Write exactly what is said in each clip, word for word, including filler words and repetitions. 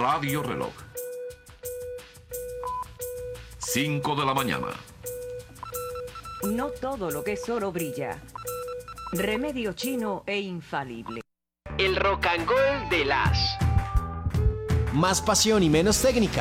Radio Reloj. cinco de la mañana. No todo lo que es oro brilla. Remedio chino e infalible. El rock and roll de las. Más pasión y menos técnica.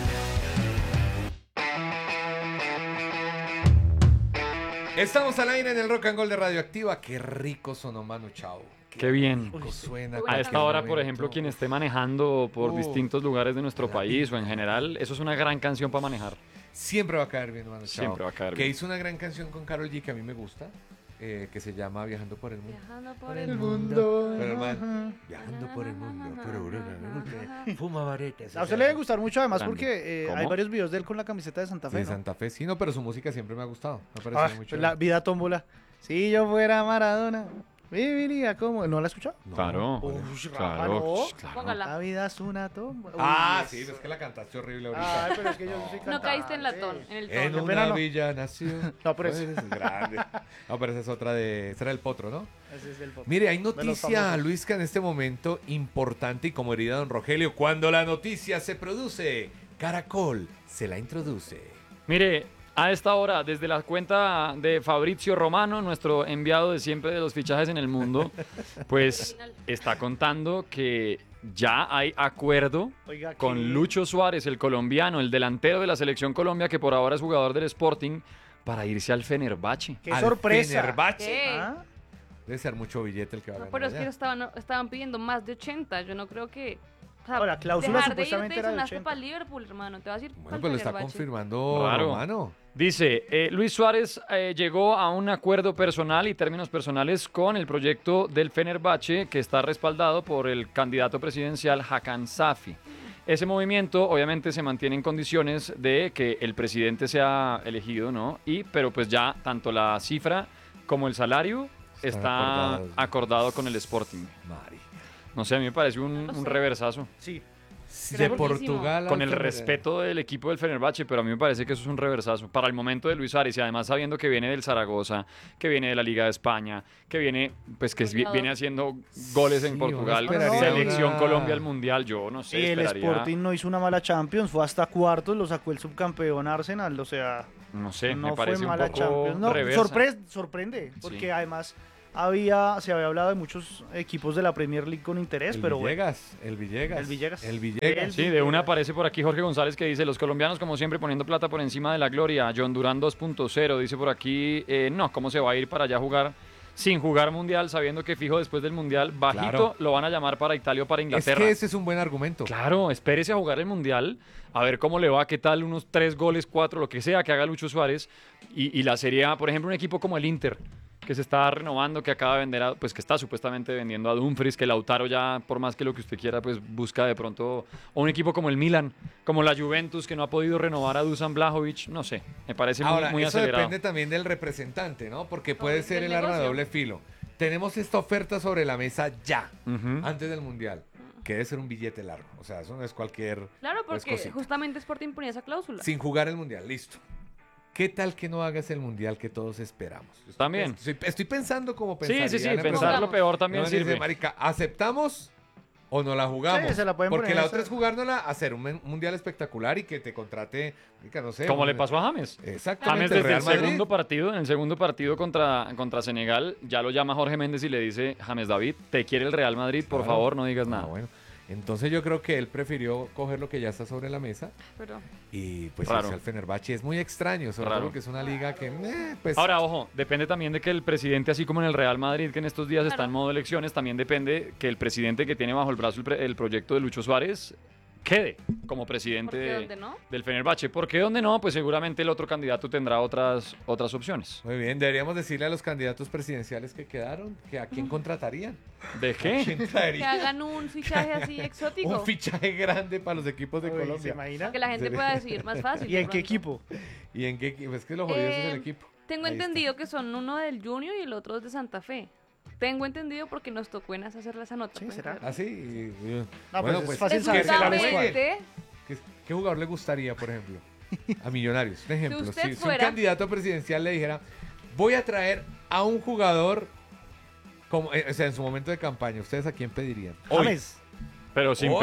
Estamos al aire en el Rock and Roll de Radioactiva. Qué rico sonó Manu Chao. Qué, Qué bien. Rico suena. A esta hora, por ejemplo, quien esté manejando por uh, distintos lugares de nuestro país o en general, eso es una gran canción para manejar. Siempre va a caer bien, Manu Chao. Siempre va a caer que bien. hizo una gran canción con Karol G que a mí me gusta, eh, que se llama Viajando por el Mundo. Viajando por, por el, el mundo. mundo. Pero hermano, viajando por el mundo. Pero Bruno, fuma baretes. A usted le debe gustar mucho además Grande. porque eh, hay varios videos de él con la camiseta de Santa Fe. De ¿no? Santa Fe, sí, no, pero su música siempre me ha gustado. Me parece Ah, muy chévere. la vida tómbola. Si yo fuera Maradona, viviría como. ¿No la has escuchado? No. Claro, Uy, claro, no. claro. Póngala. La vida es una tómbola. Ah, Uy, sí, eso. es que la cantaste horrible ahorita. Ay, pero es que yo soy cantante. No caíste en la ton, en el En tono. pena una no. villa nació. No, pero es- es grande. No, pero esa es otra de. Esa era el potro, ¿no? Ese es el pop. Mire, hay De los noticia, famosos. Luis, que en este momento importante y como herida don Rogelio, cuando la noticia se produce, Caracol se la introduce. Mire, a esta hora, desde la cuenta de Fabrizio Romano, nuestro enviado de siempre de los fichajes en el mundo, pues está contando que ya hay acuerdo Oiga, con ¿qué? Lucho Suárez, el colombiano, el delantero de la selección Colombia, que por ahora es jugador del Sporting, para irse al Fenerbahce. ¡Qué Al sorpresa! Fenerbahce. ¿Qué? ¿Ah? Debe ser mucho billete el que va a No, ganar pero es que allá. estaban, estaban pidiendo más de ochenta. Yo no creo que. O sea, Ahora, cláusula dejar de supuestamente irte era de sonaste ochenta. para Liverpool, hermano. Te vas a ir Bueno, pa'l pues lo está Fenerbahce. confirmando Raro. Romano. Dice, eh, Luis Suárez eh, llegó a un acuerdo personal y términos personales con el proyecto del Fenerbahce, que está respaldado por el candidato presidencial Hakan Safi. Ese movimiento obviamente se mantiene en condiciones de que el presidente sea elegido, ¿no? Y, pero pues ya tanto la cifra como el salario Están está acordados. acordado con el Sporting. Mari. No sé, a mí me parece un, No un sé. reversazo. Sí. De Gravísimo. Portugal. Con al el Fener- respeto del equipo del Fenerbahce, pero a mí me parece que eso es un reversazo. Para el momento de Luis Suárez y además sabiendo que viene del Zaragoza, que viene de la Liga de España, que viene, pues que vi- viene haciendo goles en Sí, Portugal, uno esperaría selección una- Colombia al Mundial, yo no sé, Y el esperaría, Sporting no hizo una mala Champions, fue hasta cuartos, lo sacó el subcampeón Arsenal, o sea, no sé, no me parece fue un mala poco Champions. No, reversa. sorpre- sorprende, porque Sí. además había, se había hablado de muchos equipos de la Premier League con interés, El pero bueno. Villegas, el Villegas. El Villegas. El Villegas. El- Sí, de una aparece por aquí Jorge González que dice, los colombianos como siempre poniendo plata por encima de la gloria. John Durán dos punto cero dice por aquí, eh, no, ¿cómo se va a ir para allá jugar sin jugar mundial, sabiendo que fijo después del mundial, bajito, Claro. lo van a llamar para Italia o para Es Inglaterra? que ese es un buen argumento. Claro, espérese a jugar el mundial, a ver cómo le va, qué tal, unos tres goles, cuatro, lo que sea que haga Lucho Suárez. Y, y la Serie A, por ejemplo, un equipo como el Inter, que se está renovando, que acaba de vender, a- pues que está supuestamente vendiendo a Dumfries, que Lautaro ya, por más que lo que usted quiera, pues busca de pronto. O un equipo como el Milan, como la Juventus, que no ha podido renovar a Dusan Vlahovic, no sé, me parece muy, Ahora, muy eso acelerado. depende también del representante, ¿no? Porque puede del ser el arma de negocio. doble filo. Tenemos esta oferta sobre la mesa ya, Ujú. antes del Mundial, que debe ser un billete largo. O sea, eso no es cualquier... Claro, no es porque cosita. justamente Sporting ponía esa cláusula. Sin jugar el Mundial, listo. ¿Qué tal que no hagas el Mundial que todos esperamos? Estoy También. pens- Estoy, estoy pensando como Sí, pensaría sí, sí, en la pensar pregunta. lo peor también No, dice, sirve. marica, ¿aceptamos o no la jugamos? Sí, se la pueden Porque poner la esa- otra es jugárnosla, hacer un men- Mundial espectacular y que te contrate, marica, no sé. Como un- le pasó a James. Exactamente. James desde Real el Madrid. segundo partido, en el segundo partido contra, contra Senegal, ya lo llama Jorge Méndez y le dice, James David, te quiere el Real Madrid, por Claro. favor, no digas Ah, nada. bueno. Entonces yo creo que él prefirió coger lo que ya está sobre la mesa Pero y pues Raro. irse al Fenerbahce. Es muy extraño, sobre Raro. todo porque es una liga que, eh, pues... Ahora, ojo, depende también de que el presidente, así como en el Real Madrid, que en estos días está Claro. en modo elecciones, también depende que el presidente que tiene bajo el brazo el, pre- el proyecto de Lucho Suárez quede como presidente ¿por qué de- dónde no? del Fenerbahce. Porque donde no, pues seguramente el otro candidato tendrá otras, otras opciones. Muy bien, deberíamos decirle a los candidatos presidenciales que quedaron que a quién contratarían. ¿De ¿A qué? quién Que traerían? hagan un fichaje así exótico. Un fichaje grande para los equipos de Uy, ¿se Colombia. imagina? Que la gente ¿En serio? pueda decidir más fácil. ¿Y de en qué pronto. equipo? ¿Y en qué equipo? Es que lo jodido es Eh, el equipo. Tengo Ahí está. entendido que son uno del Junior y el otro es de Santa Fe. Tengo entendido porque nos tocó en hacer esa nota. Sí, pues, ¿será? claro. ¿Ah, sí? Y- y- No, pues es fácil que saber. se la juegue. Presuntamente, ¿Qué, qué jugador le gustaría, por ejemplo? A Millonarios, un ejemplo. usted Si, si un fuera- candidato presidencial le dijera, voy a traer a un jugador, como, eh, o sea, en su momento de campaña, ¿ustedes a quién pedirían? Hoy. James. Pero sin, ¿Hoy? pe-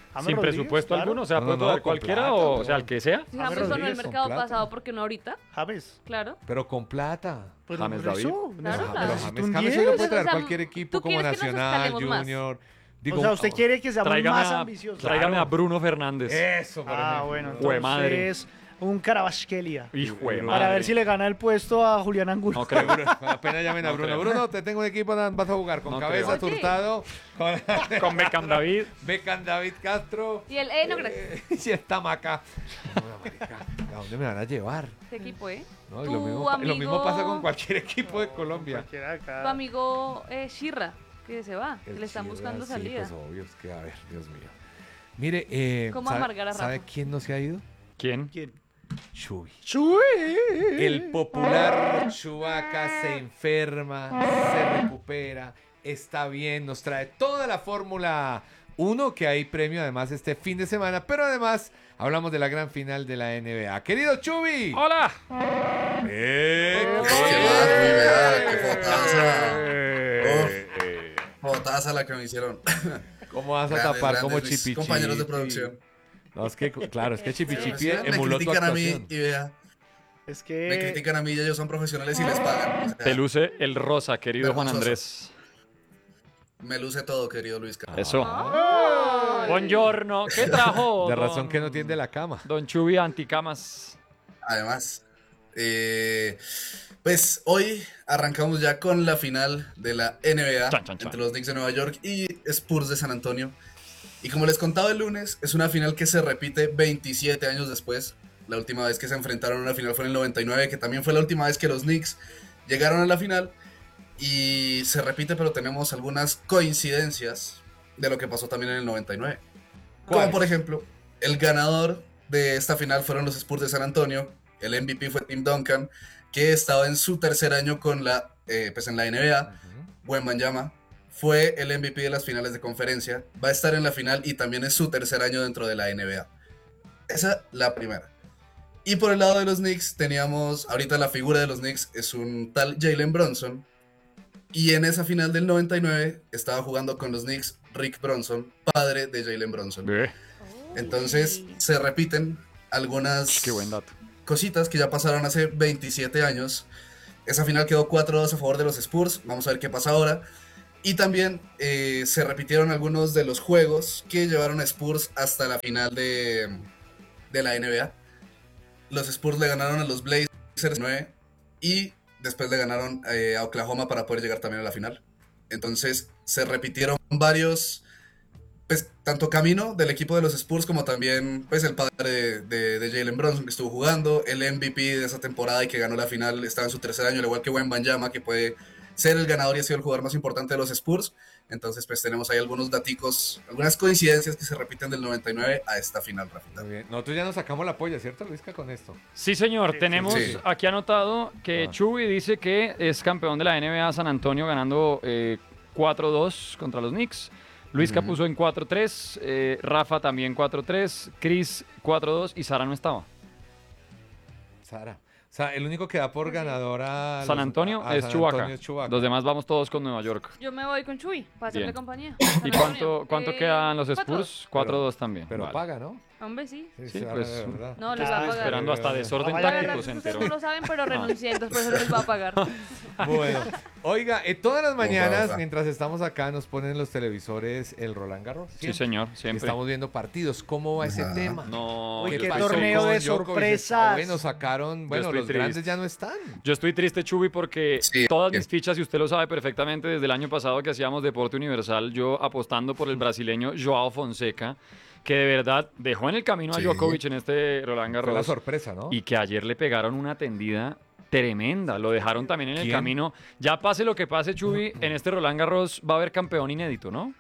James Sin Rodríguez, presupuesto claro. alguno, o sea, No, puede no, traer con cualquiera plata, o, no. o sea, el que sea. Si James James sonó el Rodríguez, mercado con plata. pasado, ¿por qué no ahorita? James. Claro. Pero con plata. Pero James por David. eso, Claro, necesito- claro. Pero necesito James, un James se diez. lo puede traer O sea, cualquier equipo ¿tú como quieres que nos Nacional, escalemos más? Junior. O sea, usted quiere que seamos Tráigame más a, ambiciosos. tráigame a Claro. Bruno Fernández. Eso, por Ah, ejemplo. bueno, Jue madre. entonces un Carabasquelia. Hijo de Para madre. Para ver si le gana el puesto a Julián Angulo. No creo. Apenas llamen a No Bruno. creo. Bruno, te tengo un equipo, vas a jugar con No Cabeza, creo. Oye. Hurtado, con Con Beckham David. Beckham, David Castro. Y el, eh, no, gracias. eh, y está Maca. No, marica, ¿a dónde me van a llevar? ¿Qué equipo, eh? No, y Tu lo, mismo, pa- lo amigo- mismo pasa con cualquier equipo de Colombia. Cualquiera acá. Tu amigo eh, Shirra, que se va, que El le están Chivas, buscando sí, salida. Pues obvio, es que a ver, Dios mío. Mire, eh, ¿Cómo ¿sabe, amargar a Rafa? ¿sabe quién no se ha ido? ¿Quién? ¿Quién? Chuy. Chuy. El popular Chubaca se enferma, se recupera, está bien, nos trae toda la Fórmula uno, que hay premio además este fin de semana, pero además hablamos de la gran final de la N B A. ¡Querido Chubi! ¡Hola! ¡Eh! ¿Qué más, mi vea? ¡Qué fotaza! ¡Eh! Fotaza la que me hicieron. ¿Cómo vas a Grandes, tapar como grandes mis Chipi compañeros de Chipi? producción. No, es que, claro, es que Chipi Sí, Chipi Sí, me emuló tu critican a mí actuación. y vea, Es me que critican a mí y ellos son profesionales y les pagan. O sea, Te luce el rosa, querido Juan Vergonzoso. Andrés. me luce todo, querido Luis Carlos. Eso. Ay. Buongiorno. ¿Qué trajo? De don- razón que no tiende la cama. Don Chubi anticamas. Además, eh, pues hoy arrancamos ya con la final de la N B A Chan, chan, chan. entre los Knicks de Nueva York y Spurs de San Antonio. Y como les contaba el lunes, es una final que se repite veintisiete años después. La última vez que se enfrentaron a una final fue en el noventa y nueve, que también fue la última vez que los Knicks llegaron a la final. Y se repite, pero tenemos algunas coincidencias de lo que pasó también en el noventa y nueve. Como ¿Cuáles? por ejemplo, el ganador de esta final fueron los Spurs de San Antonio. El M V P fue Tim Duncan, que estaba en su tercer año con la, eh, pues en la N B A. Wembanyama fue el M V P de las finales de conferencia. Va a estar en la final y también es su tercer año dentro de la N B A. Esa la primera. Y por el lado de los Knicks teníamos, ahorita la figura de los Knicks es un tal Jalen Brunson. Y en esa final del noventa y nueve estaba jugando con los Knicks Rick Bronson, padre de Jalen Brunson. Ve, Entonces se repiten algunas qué buen dato. cositas que ya pasaron hace veintisiete años. Esa final quedó cuatro a dos a favor de los Spurs. Vamos a ver qué pasa ahora. Y también eh, se repitieron algunos de los juegos que llevaron a Spurs hasta la final de, de la N B A. Los Spurs le ganaron a los Blazers nueve y después le ganaron eh, a Oklahoma para poder llegar también a la final. Entonces se repitieron varios, pues tanto camino del equipo de los Spurs como también pues el padre de, de, de Jalen Brunson que estuvo jugando, el M V P de esa temporada y que ganó la final, estaba en su tercer año, al igual que Wembanyama, que puede ser el ganador y ha sido el jugador más importante de los Spurs. Entonces pues tenemos ahí algunos daticos, algunas coincidencias que se repiten del noventa y nueve a esta final, Rafita. Muy bien. Nosotros ya nos sacamos la polla, ¿cierto, Luisca, con esto? Sí, señor. Tenemos sí. aquí anotado que Ah. Chubi dice que es campeón de la N B A San Antonio ganando eh, cuatro dos contra los Knicks. Luisca puso en cuatro tres, eh, Rafa también cuatro tres, Chris cuatro dos y Sara no estaba. Sara. O sea, el único que da por ganadora... San los- Antonio a es San Chubaca. Antonio es Chubaca. Los demás vamos todos con Nueva York. Yo me voy con Chuy para hacerle Bien. compañía. ¿Y San cuánto, Antonio. cuánto Eh, quedan los cuatro. Spurs? cuatro dos también. Pero Vale. paga, ¿no? Hombre, sí. Sí, Sara, pues, de verdad. No, les Ah, va a pagar. Esperando hasta desorden Ah, La vaya, verdad táctico es se que ustedes enteró. no lo saben, pero renuncié, entonces por eso les va a pagar. Bueno, oiga, eh, todas las mañanas, ojalá. mientras estamos acá, nos ponen los televisores el Roland Garros. Sí, Siempre. señor, siempre. Estamos viendo partidos. ¿Cómo va ese Ajá. tema? No, Uy, ¿Qué qué pasó torneo con de Djokovic? sorpresas. Bueno, sacaron... Bueno, estoy los triste. grandes ya no están. yo estoy triste, Chubi, porque Sí, todas bien. mis fichas, y usted lo sabe perfectamente, desde el año pasado que hacíamos Deporte Universal, yo apostando por el brasileño Joao Fonseca, que de verdad dejó en el camino a Sí. Djokovic en este Roland Fue la Garros. sorpresa, ¿no? Y que ayer le pegaron una tendida tremenda. Lo dejaron también en el ¿Quién? camino. Ya pase lo que pase, Chubi, en este Roland Garros va a haber campeón inédito, ¿no?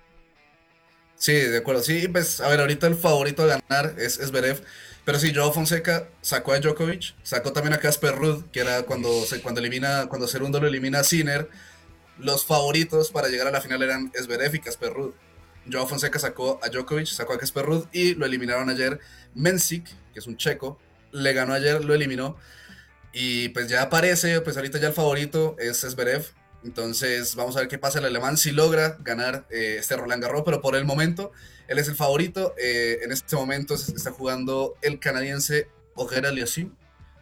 Sí, de acuerdo. Sí, pues a ver, ahorita el favorito a ganar es Zverev. Pero sí, Joao Fonseca sacó a Djokovic, sacó también a Casper Ruud, que era cuando se cuando elimina, cuando Segundo lo elimina a Sinner. Los favoritos para llegar a la final eran Zverev y Casper Ruud. Joao Fonseca sacó a Djokovic, sacó a Casper Ruud y lo eliminaron ayer. Mensik, que es un checo, le ganó ayer, lo eliminó. Y pues ya aparece, pues ahorita ya el favorito es Zverev. Entonces vamos a ver qué pasa el alemán si logra ganar eh, este Roland Garros, pero por el momento él es el favorito. Eh, en este momento se está jugando el canadiense Auger Aliassime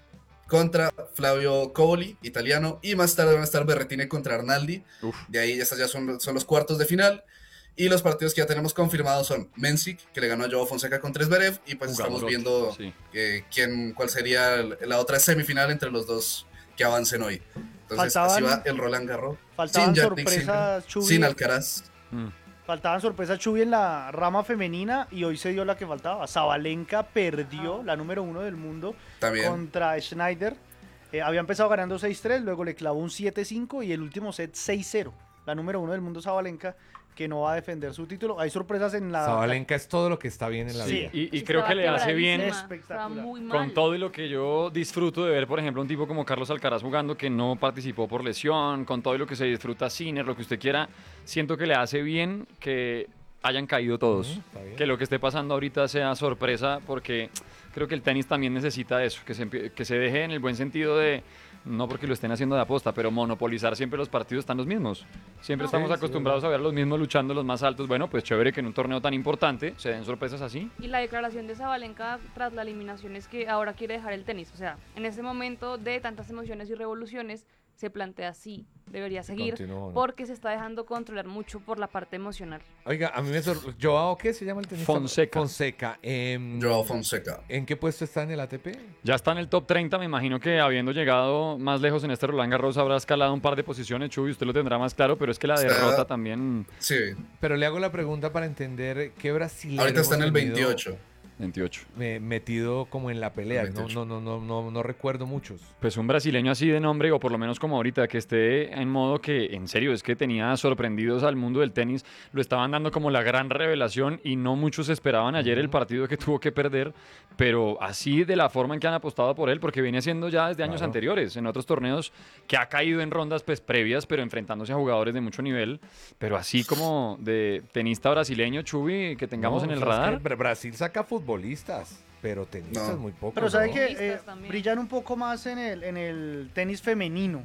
contra Flavio Cobolli, italiano, y más tarde van a estar Berrettini contra Arnaldi. Uf. De ahí estas ya son, son los cuartos de final. Y los partidos que ya tenemos confirmados son Mensik, que le ganó a Joao Fonseca contra Zverev, y pues estamos Jugadorote, viendo sí. eh, quién, cuál sería el- la otra semifinal entre los dos que avancen hoy. Entonces Faltaban- así va el Roland Garros. faltaban Jannik sorpresas, Sinner, Chubi. sin Alcaraz. Mm. Faltaban sorpresas Chubi en la rama femenina y hoy se dio la que faltaba. Zabalenka perdió, la número uno del mundo, También. contra Schneider. Eh, había empezado ganando seis tres, luego le clavó un siete cinco y el último set seis cero. La número uno del mundo Zabalenka, que no va a defender su título. Hay sorpresas en la... Zabalenka es todo lo que está bien en la Sí. vida. Y, y creo que le hace bien Espectacular. Muy mal. con todo y lo que yo disfruto de ver, por ejemplo, un tipo como Carlos Alcaraz jugando que no participó por lesión, con todo y lo que se disfruta Sinner, lo que usted quiera, siento que le hace bien que hayan caído todos. Ujú, está bien. Que lo que esté pasando ahorita sea sorpresa, porque creo que el tenis también necesita eso, que se, empie- que se deje en el buen sentido de, no porque lo estén haciendo de aposta, pero monopolizar siempre los partidos están los mismos. Siempre No. estamos Sí, sí, acostumbrados a ver los mismos luchando los más altos. Bueno, pues chévere que en un torneo tan importante se den sorpresas así. Y la declaración de Zabalenka tras la eliminación es que ahora quiere dejar el tenis. O sea, en ese momento de tantas emociones y revoluciones, se plantea si debería seguir continúa, ¿no? porque se está dejando controlar mucho por la parte emocional. Oiga, a mí me sorprendió. Joao, ¿qué se llama el tenista? Fonseca. Fonseca. em, Joao Fonseca. ¿En qué puesto está en el A T P? Ya está en el top treinta, me imagino que habiendo llegado más lejos en este Roland Garros habrá escalado un par de posiciones, Chuy, usted lo tendrá más claro, pero es que la Está- derrota también Sí, Pero le hago la pregunta para entender qué brasileño. ahorita está en el hemos tenido, veintiocho. veintiocho. eh, metido como en la pelea. No, veintiocho. no, no, no, no, no recuerdo muchos. Pues un brasileño así de nombre, o por lo menos como ahorita, que esté en modo que, en serio, es que tenía sorprendidos al mundo del tenis, lo estaban dando como la gran revelación y no muchos esperaban ayer el partido que tuvo que perder, pero así de la forma en que han apostado por él, porque viene siendo ya desde años Claro. anteriores, en otros torneos que ha caído en rondas pues previas, pero enfrentándose a jugadores de mucho nivel, pero así como de tenista brasileño, Chubi, que tengamos No, en el o sea, es radar. que Bra- Brasil saca futbolistas, pero tenistas No. muy pocos. Pero sabe ¿no? que Tenistas eh, también. brillan un poco más en el, en el tenis femenino.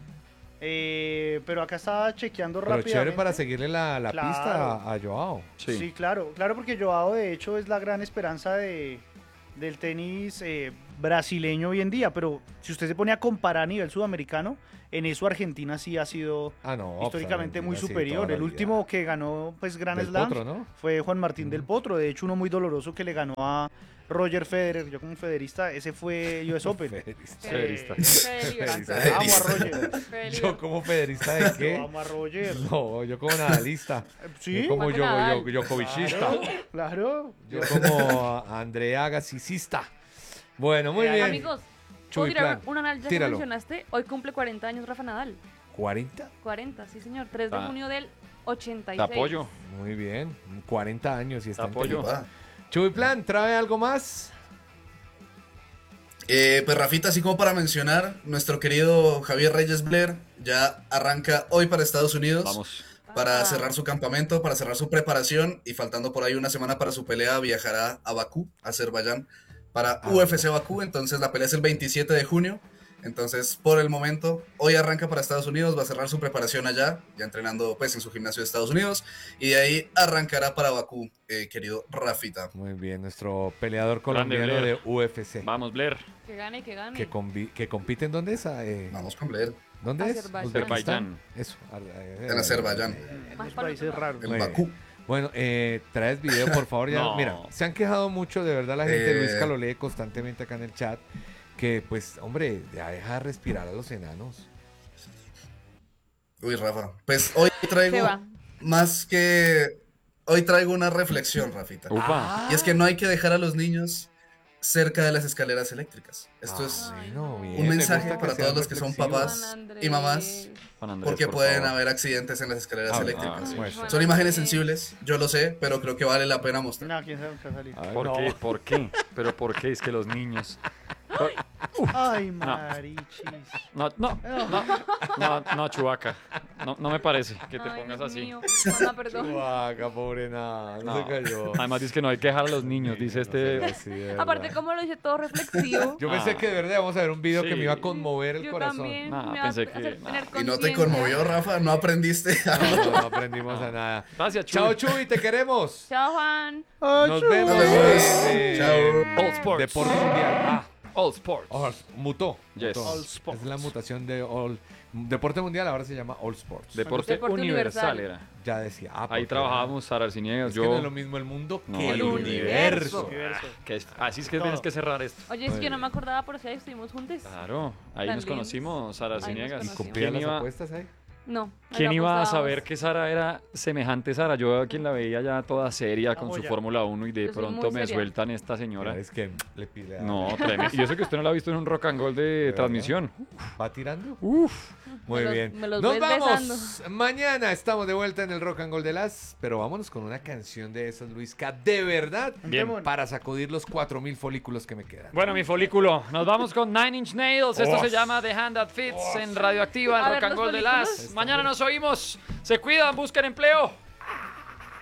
Eh, pero acá estaba chequeando Pero rápidamente. chévere para seguirle la, la Claro. pista a, a Joao. Sí. Sí, claro, claro, porque Joao de hecho es la gran esperanza de, del tenis eh, brasileño hoy en día, pero si usted se pone a comparar a nivel sudamericano, en eso Argentina sí ha sido Ah, no. históricamente pues, muy Argentina sí, superior. toda la El vida. último que ganó pues Grand Del Slam Potro, ¿no? fue Juan Martín del Potro, de hecho uno muy doloroso que le ganó a Roger Federer, yo como federista, ese fue U S Open. Federista. Federista. Federista. Eh, amo a Roger. Yo como federista de qué? Yo amo a Roger. No, yo como nadalista. Sí, Yo como Juan yo, Nadal. yo, Djokovicista. claro, claro. Yo como Andrea Gasicista. Bueno, muy Eh, bien. Amigos, Chuy ¿puedo tirar Plan, una Nadal ya que tíralo. mencionaste? Hoy cumple cuarenta años Rafa Nadal. ¿cuarenta? cuarenta, sí señor. tres de Ah. junio del ochenta y Te seis. apoyo, Muy bien. cuarenta años y está te en apoyo. tenis. Ah. Chuy Plan, ¿trae algo más? Eh, pues Rafita, así como para mencionar, nuestro querido Javier Reyes Blair ya arranca hoy para Estados Unidos Vamos. para Ah. cerrar su campamento, para cerrar su preparación, y faltando por ahí una semana para su pelea viajará a Bakú, Azerbaiyán, para Ah. U F C Bakú. Entonces la pelea es el veintisiete de junio. Entonces, por el momento, hoy arranca para Estados Unidos, va a cerrar su preparación allá, ya entrenando pues en su gimnasio de Estados Unidos, y de ahí arrancará para Bakú, eh, querido Rafita. Muy bien, nuestro peleador Grande, colombiano de Blair. U F C. Vamos, Blair. Que gane, que gane. Que, convi- que compite en dónde es? Ah, eh, Vamos con Blair, ¿Dónde es? Azerbaiyán. Uzbekistán. Eso. ar- eh, en Azerbaiyán, En Más los para países otro raros. en Muy Bakú. Bueno, eh, traes video, por favor. Ya, No. Mira, se han quejado mucho, de verdad, la gente. Eh. Luisca lo lee constantemente acá en el chat. Que, pues, hombre, ya deja respirar a los enanos. Uy, Rafa. Pues hoy Se traigo va. más que... Hoy traigo una reflexión, Rafita. Upa. Y es que no hay que dejar a los niños cerca de las escaleras eléctricas. Esto es Ay, Ay, no, no. bien, un me mensaje gusta que para sean todos los que son reflexivos. papás Juan Andrés. y mamás, Juan Andrés, porque por pueden favor. haber accidentes en las escaleras Ah, eléctricas. ah, muestra. Son imágenes sensibles, yo lo sé, pero creo que vale la pena mostrar. No, quién sabe qué va a salir. Ay, ¿Por no. qué? ¿Por qué? ¿Pero por qué? Es que los niños... Ay, marichis. No, no, no, no, no, Chewbacca. No, no me parece que te Ay, pongas Dios así. mío. Mamá, perdón. Chewbacca, pobre nada, no, No. se cayó. Además dice que no hay que dejar a los niños, dice este. Sí, de Aparte, verdad. como lo dice todo reflexivo. Yo pensé Ah. que de verdad vamos a ver un video que Sí. me iba a conmover el Yo corazón. también. Nah, me va pensé a que- hacer nah. tener ¿Y no te conciencia. conmovió, Rafa? ¿No aprendiste? No, no aprendimos a nada. Gracias, Chuy. Chao, Chuy, te queremos. Chao, Juan. Nos vemos. Nos vemos. en, Chao. eh, All Sports. Deporte Mundial. Ah, All Sports. All- mutó. Yes. mutó. All Sports. Es la mutación de All. Deporte Mundial ahora se llama All Sports. Deporte, Deporte universal, universal. era. Ya decía. Ah, Ahí porque trabajábamos Sara Arciniegas, Es yo. que no es lo mismo el mundo No, que el, el universo. universo. Que es- así es que tienes que cerrar esto. Oye, es Muy que yo no bien. me acordaba, por si ahí estuvimos juntos. Claro, ahí Tan nos lindos. conocimos, Sara Ahí nos Arciniegas. conocimos. ¿Cumplían ¿Quién las iba, apuestas ahí? No. ahí quién la iba a apostábamos. saber que Sara era semejante Sara? Yo a quien la veía ya toda seria con su joya. Fórmula uno y de Yo soy pronto muy me seria. sueltan esta señora. Es que le pide. No, tremendo. Y eso que usted no la ha visto en un rock and roll de verdad? transmisión. ¿Va tirando? Uf. Muy Me los- bien. me los Nos ves vamos. besando. Mañana estamos de vuelta en el Rock and Roll de las. Pero vámonos con una canción de esas, Luisca. De verdad. Bien. Para sacudir los cuatro mil folículos que me quedan. Bueno, mi folículo. Nos vamos con Nine Inch Nails. Esto Oh. se llama The Hand That Fits en Radioactiva, en A ver, Rock and los Roll de folículos. las. Mañana nos oímos. Se cuidan, busquen empleo.